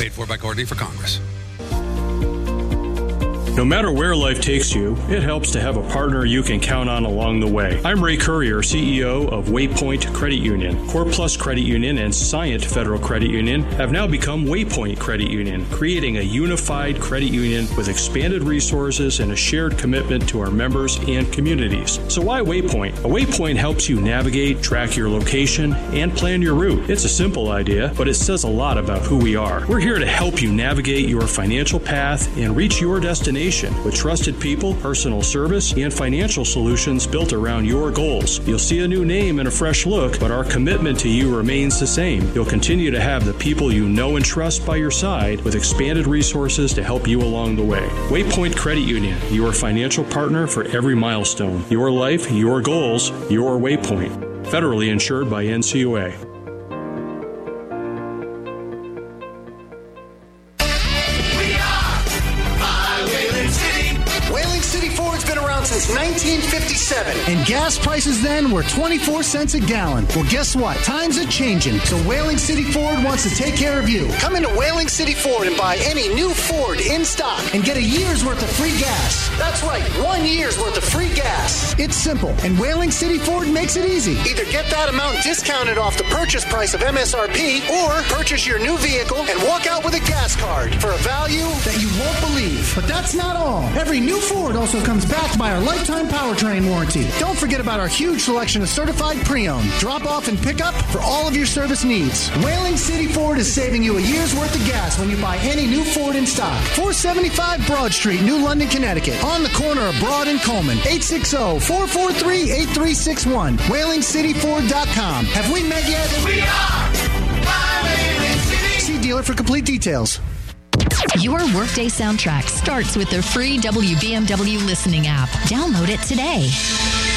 Paid for by Courtney for Congress. No matter where life takes you, it helps to have a partner you can count on along the way. I'm Ray Currier, CEO of Waypoint Credit Union. Core Plus Credit Union and Scient Federal Credit Union have now become Waypoint Credit Union, creating a unified credit union with expanded resources and a shared commitment to our members and communities. So why Waypoint? A Waypoint helps you navigate, track your location, and plan your route. It's a simple idea, but it says a lot about who we are. We're here to help you navigate your financial path and reach your destination with trusted people, personal service, and financial solutions built around your goals. You'll see a new name and a fresh look, but our commitment to you remains the same. You'll continue to have the people you know and trust by your side with expanded resources to help you along the way. Waypoint Credit Union, your financial partner for every milestone. Your life, your goals, your Waypoint. Federally insured by NCUA. Since 1957, and gas prices then were 24 cents a gallon. Well, guess what? Times are changing, so Whaling City Ford wants to take care of you. Come into Whaling City Ford and buy any new Ford in stock and get a year's worth of free gas. That's right, 1 year's worth of free gas. It's simple, and Whaling City Ford makes it easy. Either get that amount discounted off the purchase price of MSRP, or purchase your new vehicle and walk out with a gas card for a value that you won't believe. But that's not all. Every new Ford also comes backed by our lifetime powertrain warranty. Don't forget about our huge selection of certified pre-owned, drop-off and pick-up for all of your service needs. Whaling City Ford is saving you a year's worth of gas when you buy any new Ford in stock. 475 Broad Street, New London, Connecticut. On the corner of Broad and Coleman. 860-443-8361. WhalingCityFord.com. Have we met yet? We are Whaling City. See dealer for complete details. Your workday soundtrack starts with the free WBMW listening app. Download it today.